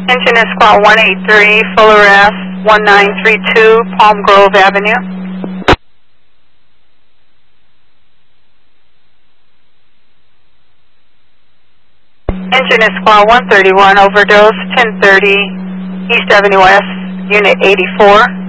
Engine is squad 183, full arrest, 1932 Palm Grove Avenue. Engine is squad 131, overdose, 1030 East Avenue West, Unit 84.